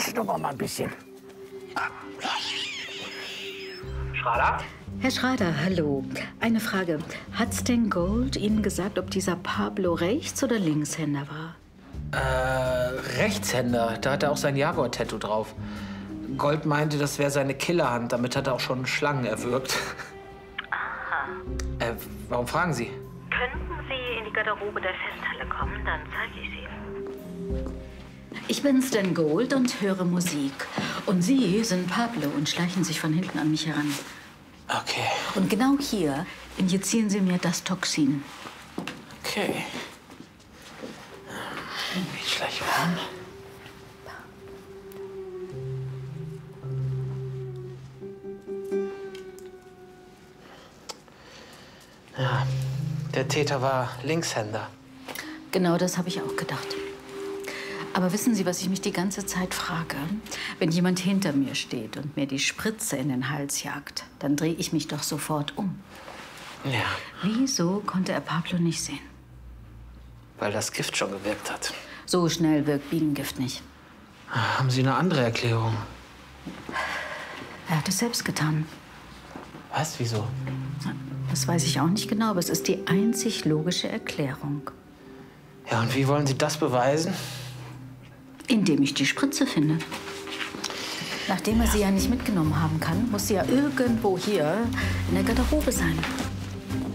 Schnupper mal ein bisschen. Schrader? Herr Schrader, hallo. Eine Frage. Hat Stan Gold Ihnen gesagt, ob dieser Pablo Rechts- oder Linkshänder war? Rechtshänder. Da hat er auch sein Jaguar-Tattoo drauf. Gold meinte, das wäre seine Killerhand. Damit hat er auch schon Schlangen erwürgt. Aha. Warum fragen Sie? Könnten Sie in die Garderobe der Festhalle kommen? Dann zeige ich sie Ihnen. Ich bin Stan Gold und höre Musik. Und Sie sind Pablo und schleichen sich von hinten an mich heran. Okay. Und genau hier injizieren Sie mir das Toxin. Okay. Ich schleiche ran. Ja, der Täter war Linkshänder. Genau das habe ich auch gedacht. Aber wissen Sie, was ich mich die ganze Zeit frage? Wenn jemand hinter mir steht und mir die Spritze in den Hals jagt, dann drehe ich mich doch sofort um. Ja, Wieso konnte er Pablo nicht sehen? weil das Gift schon gewirkt hat. So schnell wirkt Bienengift nicht. Haben Sie eine andere Erklärung? Er hat es selbst getan. Was? Wieso? Das weiß ich auch nicht genau, aber es ist die einzig logische Erklärung. Ja, und wie wollen Sie das beweisen? Indem ich die Spritze finde. Nachdem er sie ja nicht mitgenommen haben kann, muss sie ja irgendwo hier in der Garderobe sein.